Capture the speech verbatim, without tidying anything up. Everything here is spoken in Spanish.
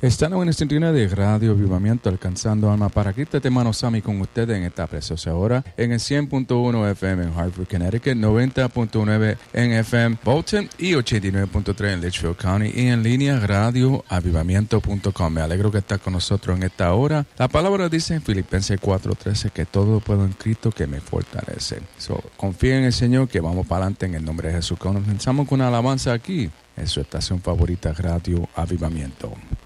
Estamos en la sintonía de Radio Avivamiento, alcanzando alma para Cristo. Este hermano Sammy con ustedes en esta preciosa hora, en el cien punto uno F M en Hartford, Connecticut, noventa punto nueve en F M Bolton y ochenta y nueve punto tres en Litchfield County, y en línea radio avivamiento punto com. Me alegro que estás con nosotros en esta hora. La palabra dice en Filipenses cuatro trece que todo puedo en Cristo que me fortalece. So, confía en el Señor, que vamos para adelante en el nombre de Jesús. Comenzamos con una alabanza aquí en su estación favorita, Radio Avivamiento.